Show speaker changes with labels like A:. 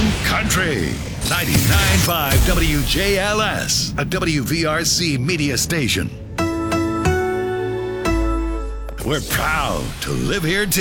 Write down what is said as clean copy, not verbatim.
A: Country. 99.5 WJLS, a WVRC media station. We're proud to live here too.